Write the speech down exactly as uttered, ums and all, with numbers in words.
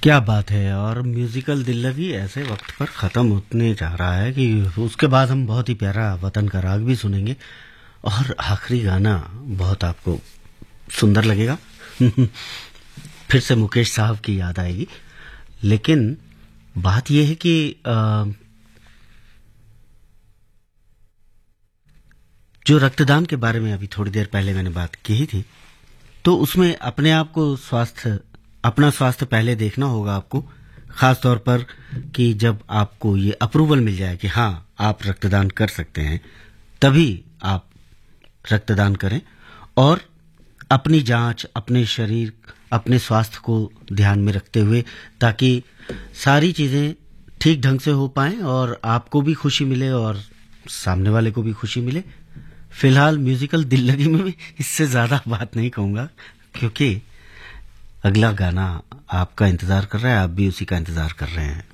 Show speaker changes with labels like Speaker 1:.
Speaker 1: क्या बात है। और म्यूजिकल दिल लगी ऐसे वक्त पर ख़त्म होने जा रहा है कि उसके बाद हम बहुत ही प्यारा वतन का राग भी सुनेंगे और आखिरी गाना बहुत आपको सुंदर लगेगा। फिर से मुकेश साहब की याद आएगी। लेकिन बात यह है कि अ, जो रक्तदान के बारे में अभी थोड़ी देर पहले मैंने बात की थी, तो उसमें अपने आप को स्वास्थ्य अपना स्वास्थ्य पहले देखना होगा आपको, खास तौर पर कि जब आपको ये अप्रूवल मिल जाए कि हाँ आप रक्तदान कर सकते हैं, तभी आप रक्तदान करें। और अपनी जांच, अपने शरीर, अपने स्वास्थ्य को ध्यान में रखते हुए, ताकि सारी चीजें ठीक ढंग से हो पाएं और आपको भी खुशी मिले और सामने वाले को भी खुशी मिले। फिलहाल म्यूजिकल दिल लगी में भी इससे ज्यादा बात नहीं कहूंगा, क्योंकि अगला गाना आपका इंतजार कर रहा है, आप भी उसी का इंतजार कर रहे हैं।